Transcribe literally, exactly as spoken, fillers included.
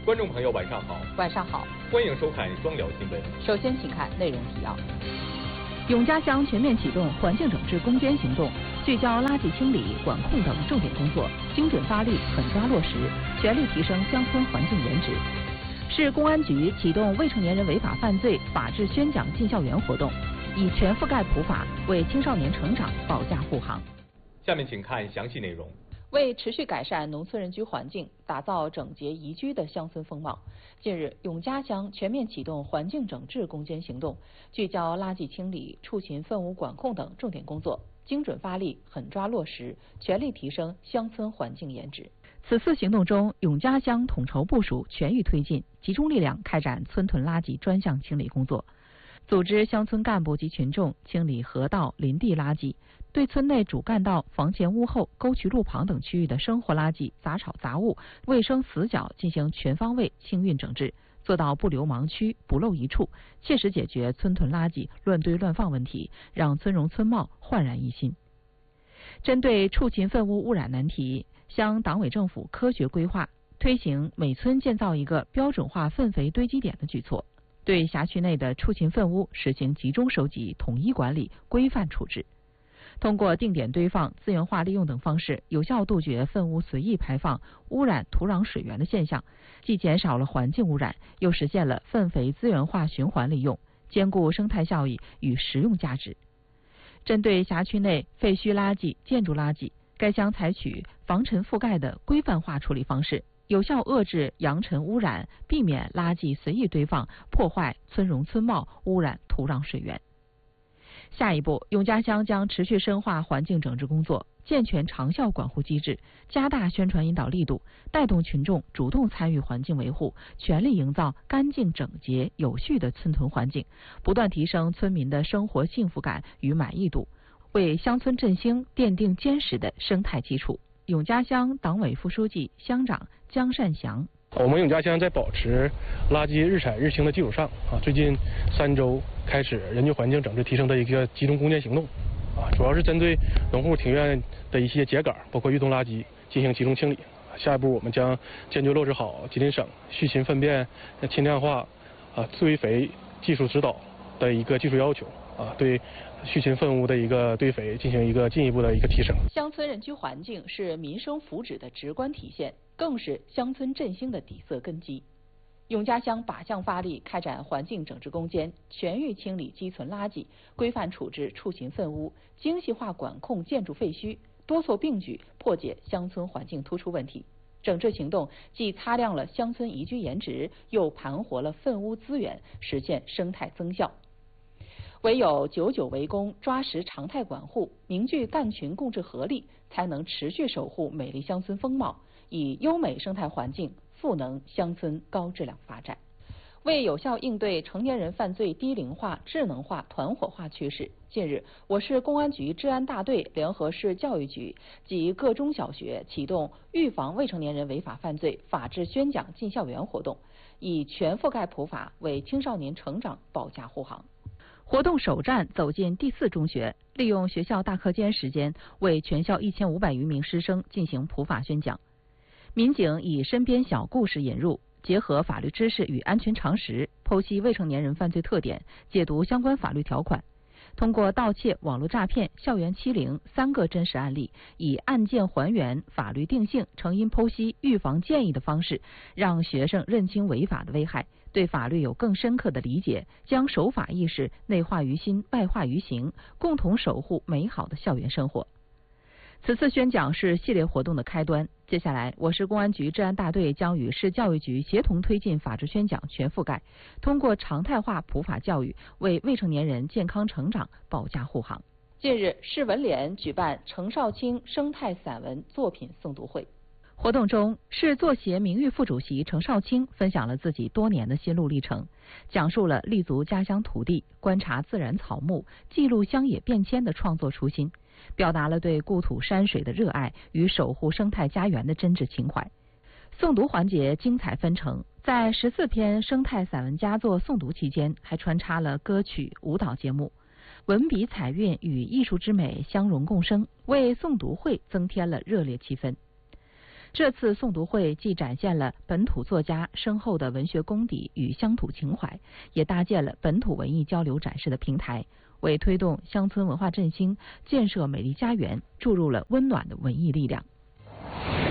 观众朋友，晚上好。 晚上好， 欢迎收看双聊新闻。 首先，请看内容提要。 永嘉乡全面启动环境整治攻坚行动，聚焦垃圾清理、管控等重点工作，精准发力，狠抓落实，全力提升乡村环境颜值。市公安局启动未成年人违法犯罪法治宣讲进校园活动，以全覆盖普法为青少年成长保驾护航。 下面请看详细内容。 为持续改善农村人居环境，打造整洁宜居的乡村风貌，近日，永嘉乡全面启动环境整治攻坚行动，聚焦垃圾清理、畜禽粪污管控等重点工作，精准发力，狠抓落实，全力提升乡村环境颜值。 此次行动中，永嘉乡统筹部署，全域推进，集中力量开展村屯垃圾专项清理工作，组织乡村干部及群众清理河道、林地垃圾，对村内主干道、房前屋后、沟渠路旁等区域的生活垃圾、杂草杂物、卫生死角进行全方位清运整治，做到不留盲区、不漏一处，切实解决村屯垃圾乱堆乱放问题，让村容村貌焕然一新。针对畜禽粪污污染难题，乡党委政府科学规划，推行每村建造一个标准化粪肥堆积点的举措，对辖区内的畜禽粪污实行集中收集、统一管理、规范处置。通过定点堆放、资源化利用等方式，有效杜绝粪污随意排放、污染土壤水源的现象，既减少了环境污染，又实现了粪肥资源化循环利用，兼顾生态效益与实用价值。针对辖区内废墟垃圾、建筑垃圾，该乡采取防尘覆盖的规范化处理方式，有效遏制扬尘污染，避免垃圾随意堆放，破坏村容村貌，污染土壤水源。下一步，永嘉乡将持续深化环境整治工作，健全长效管护机制，加大宣传引导力度，带动群众主动参与环境维护，全力营造干净整洁有序的村屯环境，不断提升村民的生活幸福感与满意度，为乡村振兴奠定坚实的生态基础。永嘉乡党委副书记、乡长姜善祥。 我们永嘉乡在保持垃圾日产日清的基础上啊，最近三周开始人居环境整治提升的一个集中攻坚行动啊，主要是针对农户庭院的一些秸秆，包括运动垃圾进行集中清理。下一步，我们将坚决落实好吉林省畜禽粪便轻量化啊堆肥技术指导的一个技术要求啊，对畜禽粪污的一个堆肥进行一个进一步的一个提升。 乡村人居环境是民生福祉的直观体现，更是乡村振兴的底色根基。永嘉乡靶向发力，开展环境整治攻坚，全域清理积存垃圾，规范处置畜禽粪污，精细化管控建筑废墟，多措并举破解乡村环境突出问题。整治行动既擦亮了乡村宜居颜值，又盘活了粪污资源，实现生态增效。唯有久久为功，抓实常态管护，凝聚干群共治合力，才能持续守护美丽乡村风貌，以优美生态环境赋能乡村高质量发展。为有效应对成年人犯罪低龄化、智能化、团伙化趋势，近日，我市公安局治安大队联合市教育局及各中小学启动预防未成年人违法犯罪法治宣讲进校园活动，以全覆盖普法为青少年成长保驾护航。 活动首站走进第四中学，利用学校大课间时间，为全校一千五百余名师生进行普法宣讲。民警以身边小故事引入，结合法律知识与安全常识，剖析未成年人犯罪特点，解读相关法律条款。通过盗窃、网络诈骗、校园欺凌三个真实案例，以案件还原、法律定性、成因剖析、预防建议的方式，让学生认清违法的危害，对法律有更深刻的理解，将守法意识内化于心、外化于行，共同守护美好的校园生活。此次宣讲是系列活动的开端，接下来我市公安局治安大队将与市教育局协同推进法治宣讲全覆盖，通过常态化普法教育，为未成年人健康成长保驾护航。 近日，市文联举办程少卿生态散文作品诵读会。 活动中，市作协名誉副主席程少卿分享了自己多年的心路历程，讲述了立足家乡土地、观察自然草木、记录乡野变迁的创作初心，表达了对故土山水的热爱与守护生态家园的真挚情怀。诵读环节精彩纷呈，在十四篇生态散文佳作诵读期间，还穿插了歌曲、舞蹈节目，文笔彩韵与艺术之美相融共生，为诵读会增添了热烈气氛。 这次诵读会既展现了本土作家深厚的文学功底与乡土情怀，也搭建了本土文艺交流展示的平台，为推动乡村文化振兴、建设美丽家园注入了温暖的文艺力量。